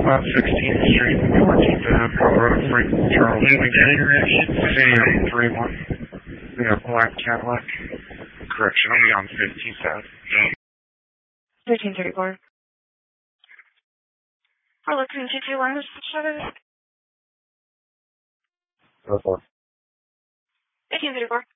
about 16th Street, 14th Avenue Road, Franklin, Charles. Any direction? Sam 31. Yeah, black Cadillac. Correction, only on 15th Avenue. 1334. We're looking to 2 lines. Go for it. 1834.